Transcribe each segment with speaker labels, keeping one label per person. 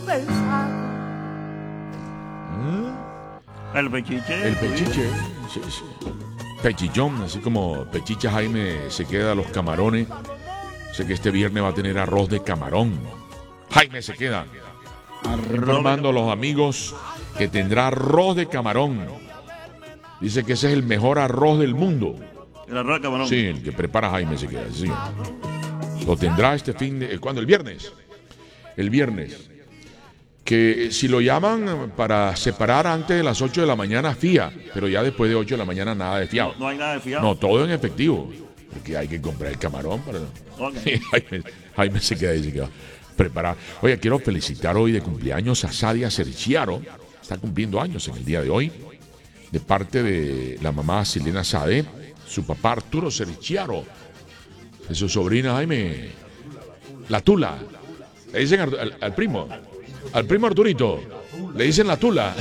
Speaker 1: El pechiche.
Speaker 2: El pechiche, sí, sí. Pechichón, así como Pechicha Jaime se queda a los camarones. Sé que este viernes va a tener arroz de camarón. Jaime se queda informando a los amigos que tendrá arroz de camarón. Dice que ese es el mejor arroz del mundo.
Speaker 1: El arroz de camarón.
Speaker 2: Sí, el que prepara Jaime se queda, sí. Lo tendrá este fin de... ¿Cuándo? El viernes. El viernes. Que si lo llaman para separar antes de las 8 de la mañana, fía. Pero ya después de 8 de la mañana nada de fiado.
Speaker 1: No hay nada de fiado.
Speaker 2: No, todo en efectivo. Porque hay que comprar el camarón para...
Speaker 1: Okay.
Speaker 2: Jaime se queda ahí, se queda preparado. Oye, quiero felicitar hoy de cumpleaños a Sadia Serchiaro. Está cumpliendo años en el día de hoy. De parte de la mamá Silena Sade, su papá Arturo Serchiaro, de su sobrina Jaime, la Tula. Le dicen al primo Arturito, le dicen la Tula.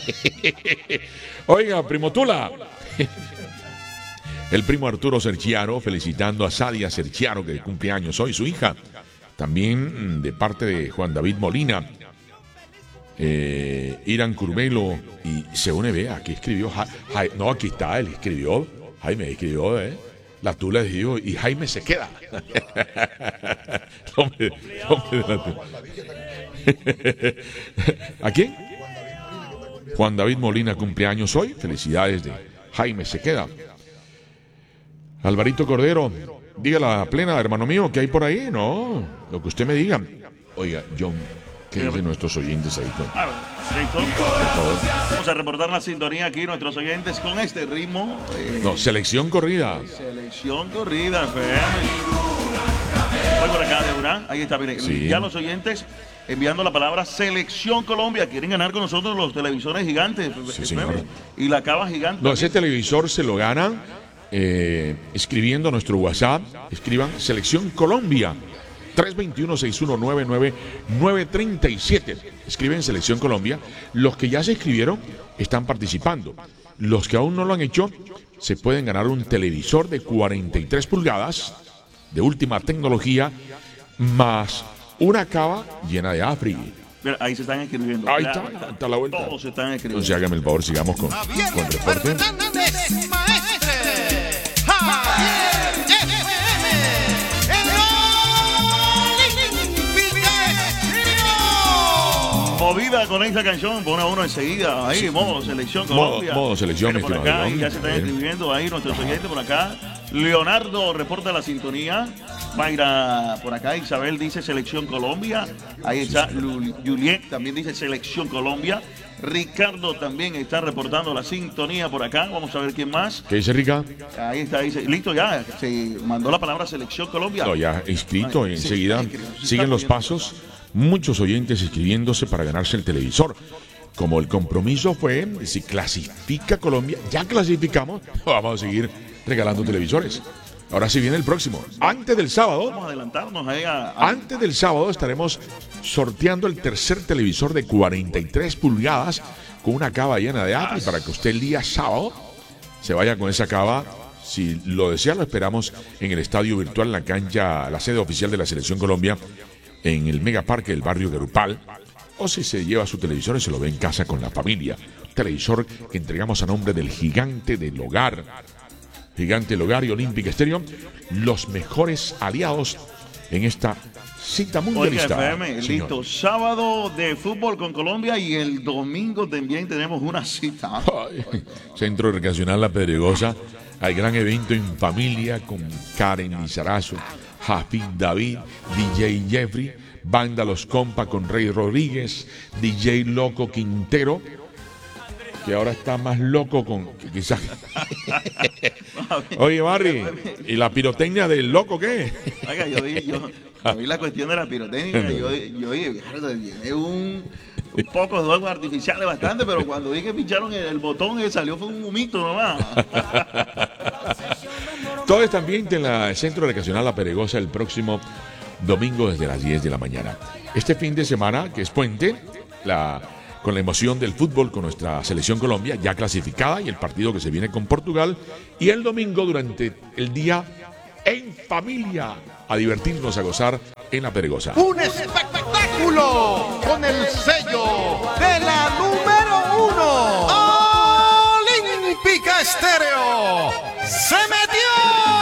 Speaker 2: Oiga, primo Tula. El primo Arturo Serchiaro felicitando a Sadia Serchiaro, que cumple años hoy, su hija. También de parte de Juan David Molina, Irán Curvelo, y se une, vea, aquí escribió, no, aquí está, él escribió, Jaime escribió, la Tula dijo, y Jaime se queda. hombre de la Tula. ¿A quién? Juan David Molina cumpleaños hoy, felicidades de Jaime se queda. Alvarito Cordero, diga la plena, hermano mío, ¿qué hay por ahí? No, lo que usted me diga. Oiga, John, ¿qué dicen nuestros oyentes ahí?
Speaker 1: Vamos a reportar la sintonía aquí, nuestros oyentes, con este ritmo.
Speaker 2: No, selección corrida.
Speaker 1: Selección corrida, voy por acá de Durán, ahí está, miren,
Speaker 2: sí.
Speaker 1: Ya los oyentes enviando la palabra Selección Colombia, quieren ganar con nosotros los televisores gigantes.
Speaker 2: Sí, señor.
Speaker 1: Y la cava gigante.
Speaker 2: No, ese televisor se lo ganan escribiendo a nuestro WhatsApp, escriban Selección Colombia. 321-619-9937. Escriben Selección Colombia. Los que ya se inscribieron están participando. Los que aún no lo han hecho se pueden ganar un televisor de 43 pulgadas de última tecnología más una cava llena de Afri.
Speaker 1: Mira, ahí se están escribiendo.
Speaker 2: Ahí está la vuelta.
Speaker 1: Todos se están escribiendo.
Speaker 2: Entonces hágame el favor, sigamos con el reporte.
Speaker 1: Movida con esta canción, pone a uno enseguida. Ahí, modo Selección Colombia.
Speaker 2: Modo Selección,
Speaker 1: por acá, y ya se están escribiendo ahí nuestros oyentes por acá. Leonardo reporta la sintonía. Mayra por acá, Isabel dice Selección Colombia. Ahí está Juliet, también dice Selección Colombia. Ricardo también está reportando la sintonía por acá. Vamos a ver quién más.
Speaker 2: ¿Qué dice Rica?
Speaker 1: Ahí está, dice, listo ya, se mandó la palabra Selección Colombia.
Speaker 2: No, ya inscrito, enseguida siguen los pasos. Muchos oyentes inscribiéndose para ganarse el televisor. Como el compromiso fue, si clasifica Colombia, ya clasificamos, vamos a seguir regalando televisores. Ahora sí viene el próximo. Antes del sábado,
Speaker 1: vamos a adelantarnos ahí
Speaker 2: antes del sábado estaremos sorteando el tercer televisor de 43 pulgadas con una cava llena de Afri para que usted el día sábado se vaya con esa cava. Si lo desea, lo esperamos en el estadio virtual, la cancha, la sede oficial de la Selección Colombia, en el Megaparque del barrio Guerupal, o si se lleva su televisor y se lo ve en casa con la familia. Un televisor que entregamos a nombre del Gigante del Hogar. Gigante del Hogar y Olímpica Estéreo, los mejores aliados en esta cita mundialista.
Speaker 1: Oiga, FM, listo, sábado de fútbol con Colombia y el domingo también tenemos una cita.
Speaker 2: Centro Recreacional La Pedregosa, hay gran evento en familia con Karen Lizarazo, Jafid David, DJ Jeffrey, Banda Los Compa con Rey Rodríguez, DJ Loco Quintero, que ahora está más loco con quizás. Oye, Barry, ¿y la pirotecnia del loco qué?
Speaker 1: Oiga, yo vi la cuestión de la pirotecnia, yo dije, tiene un poco de juegos artificiales bastante, pero cuando vi que pincharon el botón salió fue un humito nomás.
Speaker 2: Todo este ambiente en el Centro Recreacional La Pedregosa el próximo domingo desde las 10 de la mañana. Este fin de semana, que es puente, con la emoción del fútbol con nuestra Selección Colombia ya clasificada y el partido que se viene con Portugal, y el domingo durante el día en familia, a divertirnos, a gozar en La Pedregosa.
Speaker 3: Un espectáculo con el